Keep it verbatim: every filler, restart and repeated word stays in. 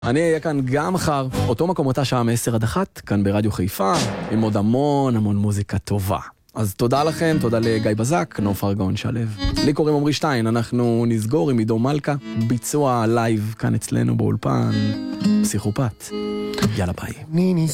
אני אהיה כאן גם מחר, אותו מקום אותה שעה מ-עשר עד אחת, כאן ברדיו חיפה, עם עוד המון המון מוזיקה טובה. אז תודה לכם, תודה לגיא בזק, נוף ארגון שלב. לי קוראים עמרי שטיין, אנחנו נסגור עם עידו מלכה, ביצוע לייב כאן אצלנו באולפן, פסיכופת. יאללה ביי.